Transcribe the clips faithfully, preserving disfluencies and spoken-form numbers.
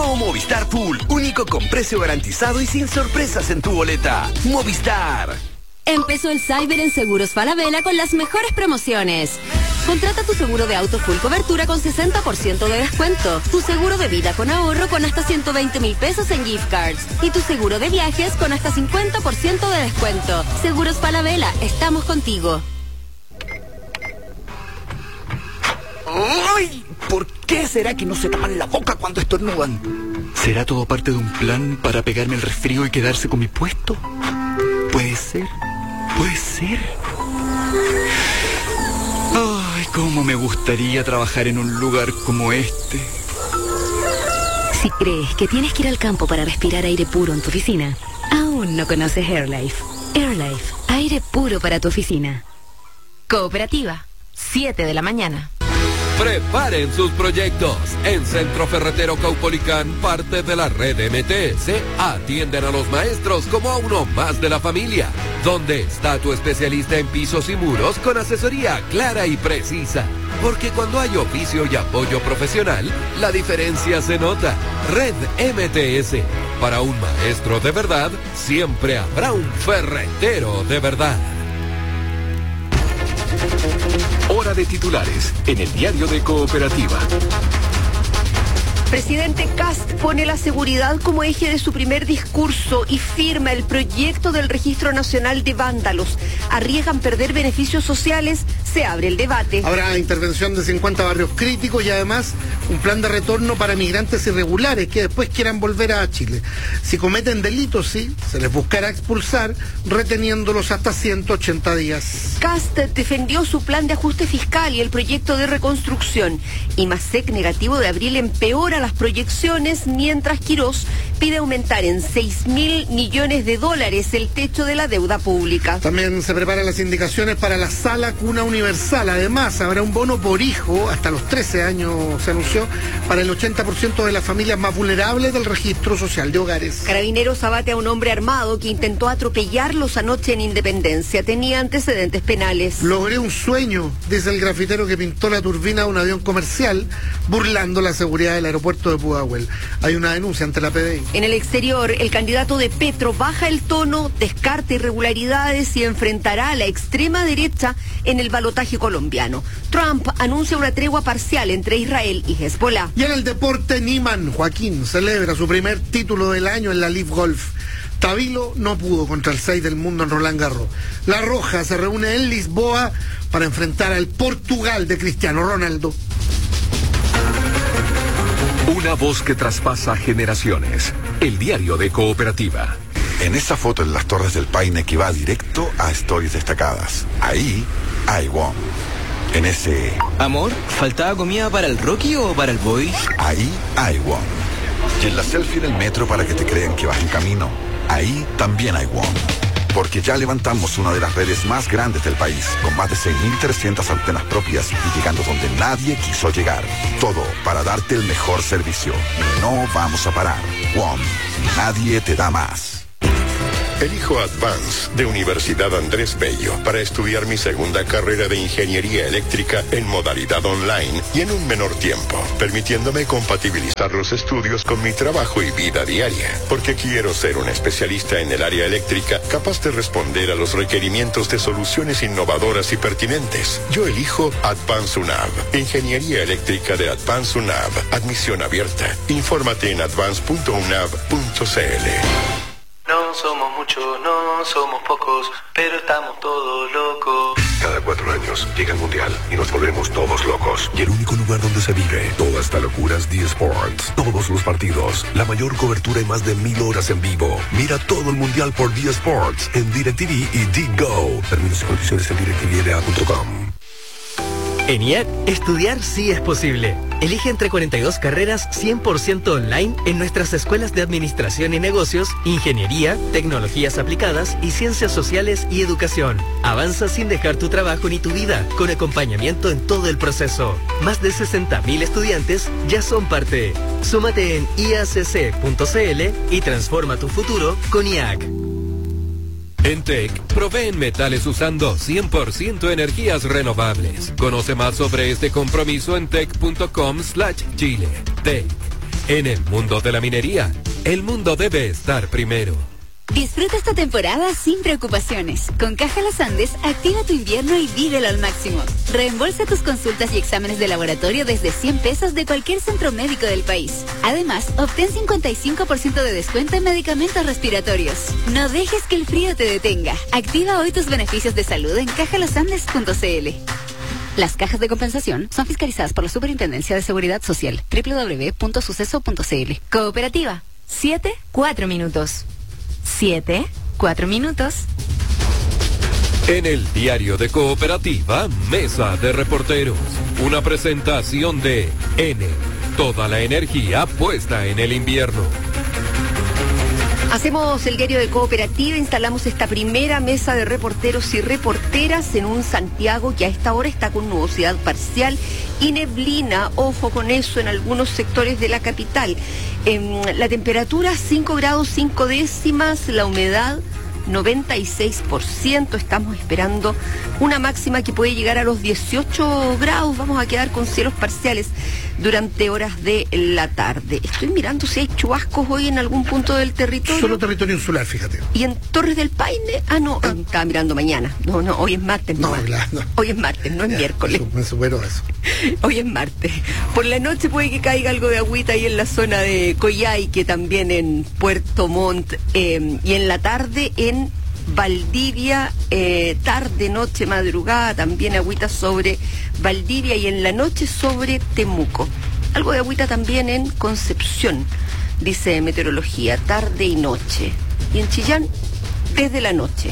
Nuevo Movistar Full, único con precio garantizado y sin sorpresas en tu boleta. Movistar. Empezó el Cyber en Seguros Falabella con las mejores promociones. Contrata tu seguro de auto full cobertura con sesenta por ciento de descuento, tu seguro de vida con ahorro con hasta ciento veinte mil pesos en gift cards y tu seguro de viajes con hasta cincuenta por ciento de descuento. Seguros Falabella, estamos contigo. ¡Ay! ¿Por qué será que no se tapan la boca cuando estornudan? ¿Será todo parte de un plan para pegarme el resfrío y quedarse con mi puesto? Puede ser, puede ser. Ay, cómo me gustaría trabajar en un lugar como este. Si crees que tienes que ir al campo para respirar aire puro en tu oficina, aún no conoces AirLife. AirLife, aire puro para tu oficina. Cooperativa, siete de la mañana. Preparen sus proyectos. En Centro Ferretero Caupolicán, parte de la red M T S, atienden a los maestros como a uno más de la familia. ¿Dónde está tu especialista en pisos y muros con asesoría clara y precisa? Porque cuando hay oficio y apoyo profesional, la diferencia se nota. Red M T S. Para un maestro de verdad, siempre habrá un ferretero de verdad. Hora de titulares en el diario de Cooperativa. Presidente Kast pone la seguridad como eje de su primer discurso y firma el proyecto del Registro Nacional de Vándalos. Arriesgan perder beneficios sociales, se abre el debate. Habrá intervención de cincuenta barrios críticos y además un plan de retorno para migrantes irregulares que después quieran volver a Chile. Si cometen delitos, sí, se les buscará expulsar, reteniéndolos hasta ciento ochenta días. Kast defendió su plan de ajuste fiscal y el proyecto de reconstrucción. Y Masek, negativo de abril, empeora las proyecciones, mientras Quirós pide aumentar en seis mil millones de dólares el techo de la deuda pública. También se preparan las indicaciones para la Sala Cuna Universal. Además, habrá un bono por hijo, hasta los trece años se anunció, para el ochenta por ciento de las familias más vulnerables del registro social de hogares. Carabineros abate a un hombre armado que intentó atropellarlos anoche en Independencia. Tenía antecedentes penales. Logré un sueño, dice el grafitero que pintó la turbina de un avión comercial, burlando la seguridad del aeropuerto de Pudahuel. Hay una denuncia ante la P D I. En el exterior, el candidato de Petro baja el tono, descarta irregularidades y enfrentará a la extrema derecha en el balotaje colombiano. Trump anuncia una tregua parcial entre Israel y Hezbollah. Y en el deporte, Niman Joaquín celebra su primer título del año en la Leaf Golf. Tabilo no pudo contra el seis del mundo en Roland Garros. La Roja se reúne en Lisboa para enfrentar al Portugal de Cristiano Ronaldo. Una voz que traspasa generaciones. El diario de Cooperativa. En esa foto en las Torres del Paine que va directo a Stories Destacadas. Ahí hay WOM. En ese... Amor, ¿faltaba comida para el Rocky o para el Boy? Ahí hay WOM. Y en la selfie en el metro para que te crean que vas en camino. Ahí también hay WOM. Porque ya levantamos una de las redes más grandes del país, con más de seis mil trescientas antenas propias y llegando donde nadie quiso llegar. Todo para darte el mejor servicio. No vamos a parar. WOM. Nadie te da más. Elijo Advance de Universidad Andrés Bello para estudiar mi segunda carrera de Ingeniería Eléctrica en modalidad online y en un menor tiempo, permitiéndome compatibilizar los estudios con mi trabajo y vida diaria, porque quiero ser un especialista en el área eléctrica capaz de responder a los requerimientos de soluciones innovadoras y pertinentes. Yo elijo Advance UNAV, Ingeniería Eléctrica de Advance UNAV, admisión abierta. Infórmate en advance punto unav punto c l. No somos muchos, no somos pocos, pero estamos todos locos. Cada cuatro años llega el Mundial y nos volvemos todos locos. Y el único lugar donde se vive toda esta locura es D Sports. Todos los partidos, la mayor cobertura y más de mil horas en vivo. Mira todo el Mundial por D Sports en DirecTV y D-Go. Términos y condiciones en directividad punto com. En I A C, estudiar sí es posible. Elige entre cuarenta y dos carreras cien por ciento online en nuestras escuelas de Administración y Negocios, Ingeniería, Tecnologías Aplicadas y Ciencias Sociales y Educación. Avanza sin dejar tu trabajo ni tu vida, con acompañamiento en todo el proceso. Más de sesenta mil estudiantes ya son parte. Súmate en i a c c punto c l y transforma tu futuro con I A C. En T E C, proveen metales usando cien por ciento energías renovables. Conoce más sobre este compromiso en tec punto com slash chile. T E C, En el mundo de la minería, el mundo debe estar primero. Disfruta esta temporada sin preocupaciones. Con Caja Los Andes, activa tu invierno y vívelo al máximo. Reembolsa tus consultas y exámenes de laboratorio desde cien pesos de cualquier centro médico del país. Además, obtén cincuenta y cinco por ciento de descuento en medicamentos respiratorios. No dejes que el frío te detenga. Activa hoy tus beneficios de salud en caja los andes punto c l. Las cajas de compensación son fiscalizadas por la Superintendencia de Seguridad Social. doble u doble u doble u punto suceso punto c l. Cooperativa. Siete, cuatro minutos. Siete, cuatro minutos. En el diario de Cooperativa, Mesa de Reporteros. Una presentación de N. Toda la energía puesta en el invierno. Hacemos el diario de Cooperativa, instalamos esta primera mesa de reporteros y reporteras en un Santiago que a esta hora está con nubosidad parcial y neblina, ojo con eso, en algunos sectores de la capital. Eh, la temperatura cinco grados cinco décimas, la humedad noventa y seis por ciento, estamos esperando una máxima que puede llegar a los dieciocho grados, vamos a quedar con cielos parciales durante horas de la tarde. Estoy mirando si hay chubascos hoy en algún punto del territorio. Solo territorio insular, fíjate. ¿Y en Torres del Paine? Ah, no, ah. estaba mirando mañana. No, no, hoy es martes. No, no, claro, no. Hoy es martes, no es ya, miércoles. Me supero eso. Hoy es martes. Por la noche puede que caiga algo de agüita ahí en la zona de Coyhaique, también en Puerto Montt, eh, y en la tarde en Valdivia, eh, tarde, noche, madrugada, también agüita sobre Valdivia y en la noche sobre Temuco. Algo de agüita también en Concepción, dice meteorología, tarde y noche. Y en Chillán, desde la noche.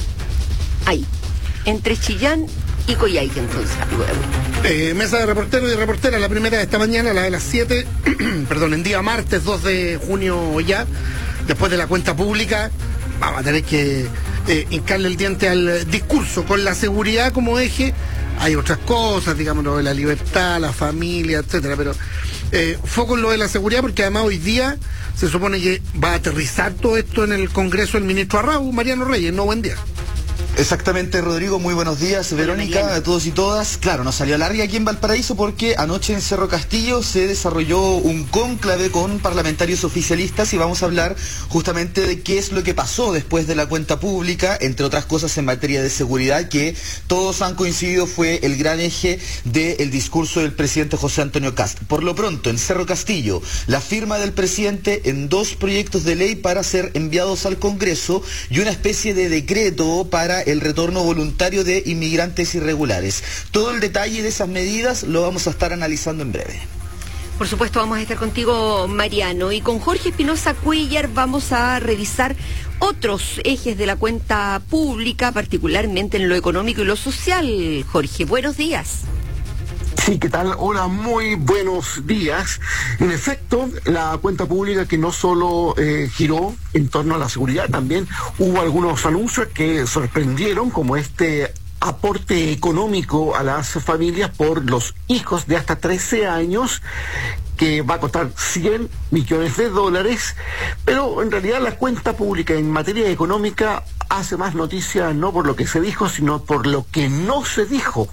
Ahí, entre Chillán y Coyhaique, entonces, algo de agüita. Eh, mesa de reporteros y reporteras, la primera de esta mañana, la de las siete, perdón, en día martes dos de junio ya, después de la cuenta pública. Vamos a tener que eh, hincarle el diente al discurso. Con la seguridad como eje, hay otras cosas, digamos, lo de la libertad, la familia, etcétera, pero eh, foco en lo de la seguridad, porque además hoy día se supone que va a aterrizar todo esto en el Congreso el ministro Arrau, Mariano Reyes. No, buen día. Exactamente, Rodrigo, muy buenos días, Verónica, a todos y todas. Claro, nos salió larga aquí en Valparaíso porque anoche en Cerro Castillo se desarrolló un cónclave con parlamentarios oficialistas y vamos a hablar justamente de qué es lo que pasó después de la cuenta pública, entre otras cosas en materia de seguridad, que todos han coincidido fue el gran eje del discurso del presidente José Antonio Kast. Por lo pronto, en Cerro Castillo, la firma del presidente en dos proyectos de ley para ser enviados al Congreso y una especie de decreto para el retorno voluntario de inmigrantes irregulares. Todo el detalle de esas medidas lo vamos a estar analizando en breve. Por supuesto, vamos a estar contigo, Mariano, y con Jorge Espinosa Cuellar vamos a revisar otros ejes de la cuenta pública, particularmente en lo económico y lo social. Jorge, buenos días. Sí, ¿qué tal? Hola, muy buenos días. En efecto, la cuenta pública que no solo eh, giró en torno a la seguridad, también hubo algunos anuncios que sorprendieron, como este aporte económico a las familias por los hijos de hasta trece años, que va a costar cien millones de dólares, pero en realidad la cuenta pública en materia económica hace más noticia no por lo que se dijo, sino por lo que no se dijo.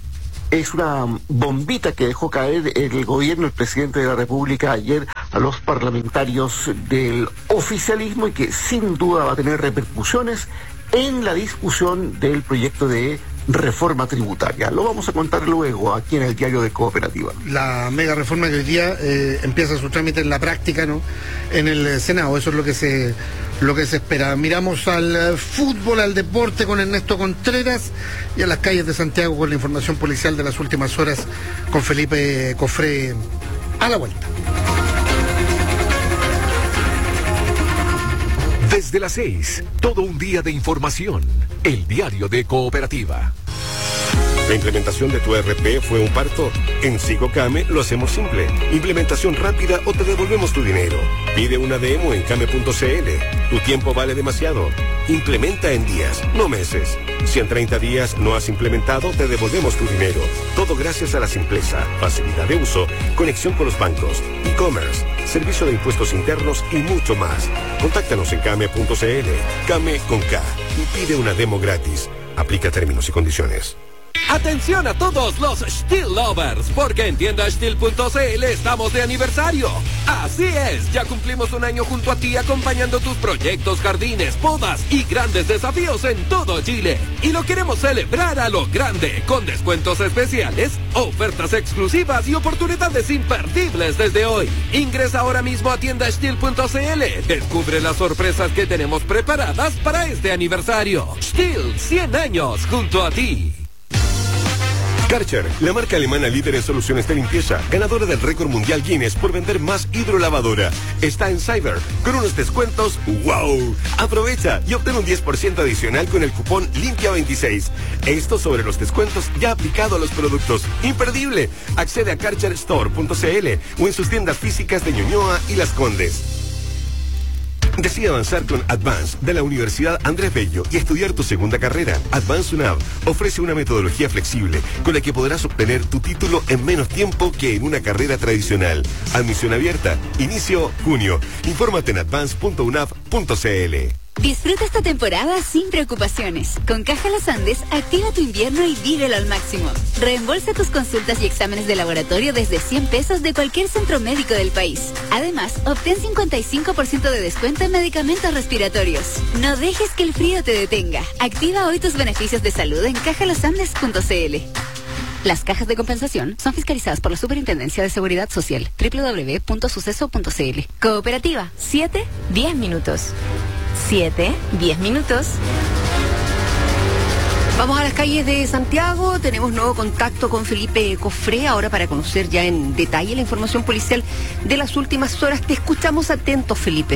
Es una bombita que dejó caer el gobierno, el presidente de la República ayer a los parlamentarios del oficialismo y que sin duda va a tener repercusiones en la discusión del proyecto de reforma tributaria. Lo vamos a contar luego aquí en el diario de Cooperativa. La mega reforma que hoy día eh, empieza su trámite en la práctica, ¿no? En el Senado, eso es lo que se lo que se espera. Miramos al fútbol, al deporte con Ernesto Contreras y a las calles de Santiago con la información policial de las últimas horas con Felipe Cofré a la vuelta. Desde las seis, todo un día de información. El diario de Cooperativa. ¿La implementación de tu E R P fue un parto? En Sigocame lo hacemos simple. Implementación rápida o te devolvemos tu dinero. Pide una demo en came punto c l. Tu tiempo vale demasiado. Implementa en días, no meses. Si en treinta días no has implementado, te devolvemos tu dinero. Todo gracias a la simpleza, facilidad de uso, conexión con los bancos, e-commerce, servicio de impuestos internos y mucho más. Contáctanos en came punto c l. Came con K. Y pide una demo gratis. Aplica términos y condiciones. Atención a todos los Steel Lovers, porque en tienda steel punto c l estamos de aniversario. Así es, ya cumplimos un año junto a ti acompañando tus proyectos, jardines, podas y grandes desafíos en todo Chile. Y lo queremos celebrar a lo grande, con descuentos especiales, ofertas exclusivas y oportunidades imperdibles desde hoy. Ingresa ahora mismo a tienda steel punto c l. Descubre las sorpresas que tenemos preparadas para este aniversario. Steel, cien años junto a ti. Karcher, la marca alemana líder en soluciones de limpieza, ganadora del récord mundial Guinness por vender más hidrolavadora, está en Cyber con unos descuentos ¡wow! Aprovecha y obtén un diez por ciento adicional con el cupón Limpia veintiséis. Esto sobre los descuentos ya aplicado a los productos. ¡Imperdible! Accede a karcher store punto c l o en sus tiendas físicas de Ñuñoa y Las Condes. Decide avanzar con Advance de la Universidad Andrés Bello y estudiar tu segunda carrera. Advance UNAV ofrece una metodología flexible con la que podrás obtener tu título en menos tiempo que en una carrera tradicional. Admisión abierta. Inicio junio. Infórmate en advance punto unav punto c l. Disfruta esta temporada sin preocupaciones. Con Caja Los Andes, activa tu invierno y vívelo al máximo. Reembolsa tus consultas y exámenes de laboratorio desde cien pesos de cualquier centro médico del país. Además, obtén cincuenta y cinco por ciento de descuento en medicamentos respiratorios. No dejes que el frío te detenga. Activa hoy tus beneficios de salud en caja los andes punto c l. Las cajas de compensación son fiscalizadas por la Superintendencia de Seguridad Social. doble u doble u doble u punto suceso punto c l. Cooperativa, siete, diez minutos. siete, diez minutos. Vamos a las calles de Santiago, tenemos nuevo contacto con Felipe Cofré, ahora para conocer ya en detalle la información policial de las últimas horas. Te escuchamos atentos, Felipe.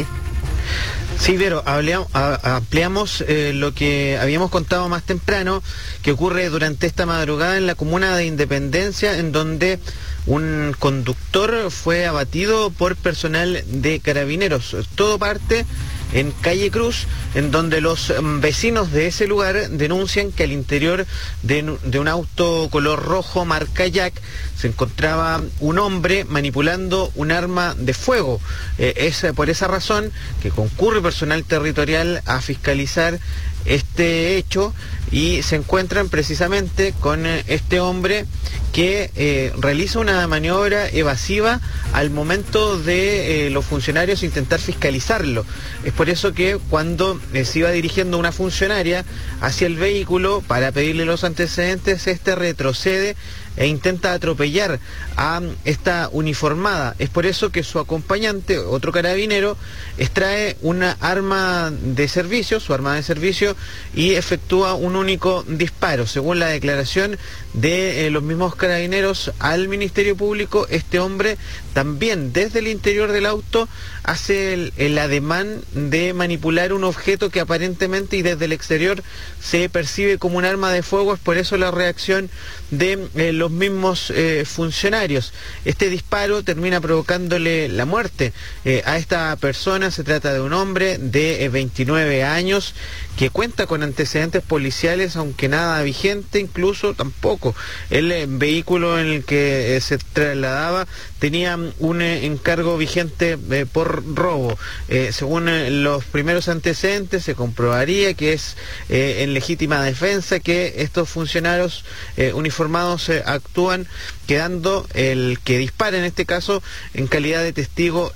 Sí, Vero, hablea- a- ampliamos eh, lo que habíamos contado más temprano, que ocurre durante esta madrugada en la comuna de Independencia, en donde un conductor fue abatido por personal de carabineros. Todo parte en Calle Cruz, en donde los mm, vecinos de ese lugar denuncian que al interior de, de un auto color rojo marca Jack se encontraba un hombre manipulando un arma de fuego. Eh, es por esa razón que concurre personal territorial a fiscalizar este hecho y se encuentran precisamente con eh, este hombre que eh, realiza una maniobra evasiva al momento de eh, los funcionarios intentar fiscalizarlo. Es por eso que cuando eh, se iba dirigiendo una funcionaria hacia el vehículo para pedirle los antecedentes, este retrocede e intenta atropellar a esta uniformada. Es por eso que su acompañante, otro carabinero, extrae una arma de servicio, su arma de servicio, y efectúa un único disparo. Según la declaración de eh, los mismos carabineros al Ministerio Público, este hombre también desde el interior del auto hace el, el ademán de manipular un objeto que aparentemente y desde el exterior se percibe como un arma de fuego. Es por eso la reacción de eh, los mismos eh, funcionarios. Este disparo termina provocándole la muerte eh, a esta persona. Se trata de un hombre de eh, veintinueve años que cuenta con antecedentes policiales, aunque nada vigente, incluso tampoco. El eh, vehículo en el que eh, se trasladaba tenía un eh, encargo vigente eh, por robo. Eh, según eh, los primeros antecedentes, se comprobaría que es eh, en legítima defensa que estos funcionarios eh, uniformados eh, actúan, quedando el que dispara en este caso en calidad de testigo